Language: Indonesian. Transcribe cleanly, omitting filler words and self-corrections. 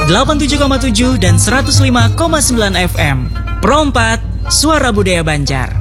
87,7 dan 105,9 FM. Pro 4, Suara Budaya Banjar.